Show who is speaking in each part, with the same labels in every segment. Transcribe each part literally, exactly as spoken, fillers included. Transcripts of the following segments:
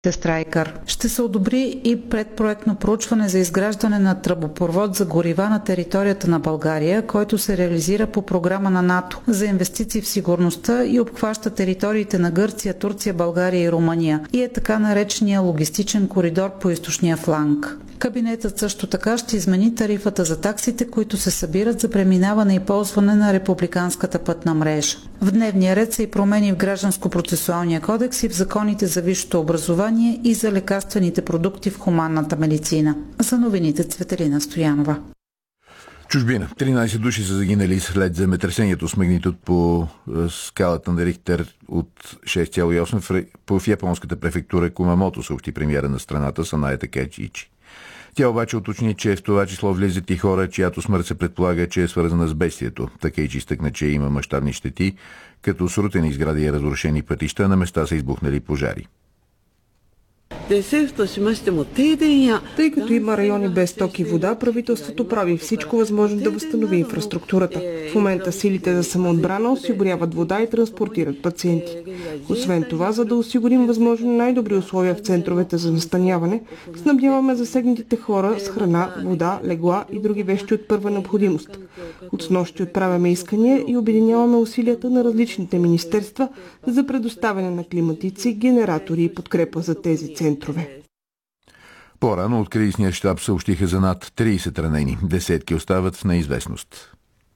Speaker 1: Страйкър. Ще се одобри и предпроектно проучване за изграждане на тръбопровод за горива на територията на България, който се реализира по програма на НАТО за инвестиции в сигурността и обхваща териториите на Гърция, Турция, България и Румъния и е така наречения логистичен коридор по източния фланг. Кабинетът също така ще измени тарифата за таксите, които се събират за преминаване и ползване на републиканската пътна мрежа. В дневния ред са и промени в Гражданско-процесуалния кодекс и в законите за висшето образование и за лекарствените продукти в хуманната медицина. За новините Цветелина Стоянова.
Speaker 2: Чужбина. тринайсет души са загинали след земетресението с магнитуд по скалата на Рихтер от шест цяло и осем в японската префектура Кумамото, съобщи премиера на страната Санае Такеичи. Тя обаче уточни, че в това число влизат и хора, чиято смърт се предполага, че е свързана с бедствието. Такеичи изтъкна, че има мащабни щети, като срутени сгради и разрушени пътища, на места са избухнали пожари.
Speaker 3: Тъй като има райони без ток и вода, правителството прави всичко възможно да възстанови инфраструктурата. В момента силите за самоотбрана осигуряват вода и транспортират пациенти. Освен това, за да осигурим възможно най-добри условия в центровете за настаняване, снабдяваме засегнатите хора с храна, вода, легла и други вещи от първа необходимост. От снощи отправяме искания и обединяваме усилията на различните министерства за предоставяне на климатици, генератори и подкрепа за тези центрове.
Speaker 2: По-рано от кризисния щаб съобщиха за над трийсет ранени. Десетки остават в неизвестност.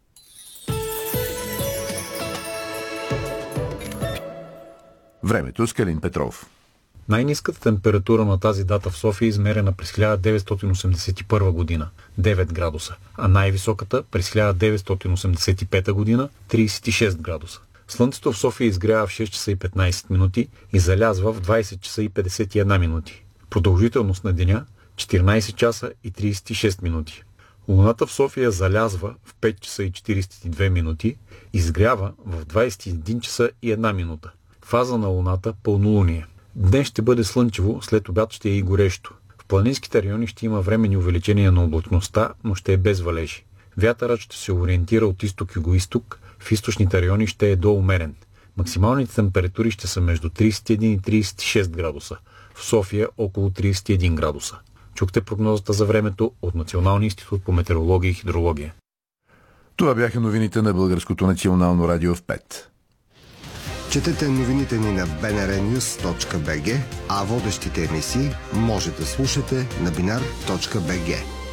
Speaker 2: Времето с Калин Петров.
Speaker 4: Най-ниската температура на тази дата в София е измерена през хиляда деветстотин осемдесет и първа година – девет градуса, а най-високата през хиляда деветстотин осемдесет и пета година – трийсет и шест градуса. Слънцето в София изгрява в шест часа и петнайсет минути и залязва в двайсет часа и петдесет и една минути. Продължителност на деня – четиринайсет часа и трийсет и шест минути. Луната в София залязва в пет часа и четирийсет и две минути, изгрява в двайсет и един часа и една минута. Фаза на Луната – пълнолуние. Днес ще бъде слънчево, след обяд ще е и горещо. В планинските райони ще има временни увеличения на облачността, но ще е без валежи. Вятърът ще се ориентира от изток-югоизток, в източните райони ще е доумерен. Максималните температури ще са между трийсет и един и трийсет и шест градуса. В София около трийсет и един градуса. Чухте прогнозата за времето от Националния институт по метеорология и хидрология.
Speaker 2: Това бяха новините на Българското национално радио в пет.
Speaker 5: Четете новините ни на би ен ар нюз точка би джи, а водещите емисии може да слушате на бинар точка би джи.